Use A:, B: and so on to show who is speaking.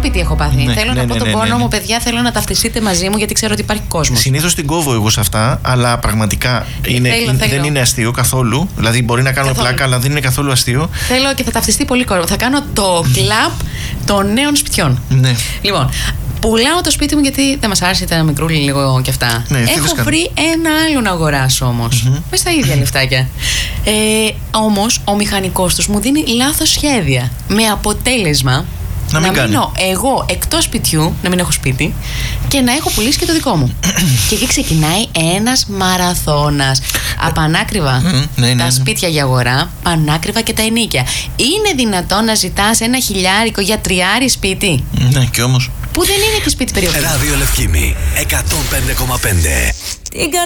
A: σπίτι έχω πάθει. Θέλω να πω τον πόνο μου, παιδιά, θέλω να ταυτιστείτε μαζί μου γιατί ξέρω ότι υπάρχει κόσμος.
B: Συνήθως την κόβω εγώ σε αυτά, αλλά πραγματικά δεν είναι αστείο καθόλου. Δηλαδή μπορεί να κάνουμε πλάκα, αλλά δεν είναι καθόλου αστείο.
A: Θέλω και θα ταυτιστεί πολύ κόσμο. Θα κάνω το κλαμπ των νέων σπιτιών.
B: Ναι.
A: Λοιπόν, πουλάω το σπίτι μου γιατί δεν μας άρεσε, ήταν μικρούλι λίγο κι αυτά.
B: Ναι,
A: έχω βρει ένα άλλο να αγοράσω όμως. Με στα ίδια λεφτάκια. Όμως ο μηχανικός τους μου δίνει λάθος σχέδια. Με αποτέλεσμα να μείνω εγώ εκτός σπιτιού, να μην έχω σπίτι και να έχω πουλήσει και το δικό μου. Και εκεί ξεκινάει ένας μαραθώνας. Απανάκριβα τα σπίτια για αγορά, πανάκριβα και τα ενοίκια. Είναι δυνατόν να ζητάς 1 χιλιάρικο για 3 σπίτι?
B: Ναι, και όμως.
A: Που δεν είναι και σπίτι περιοχή.
C: Ράδιο Λευκήμη 105,5.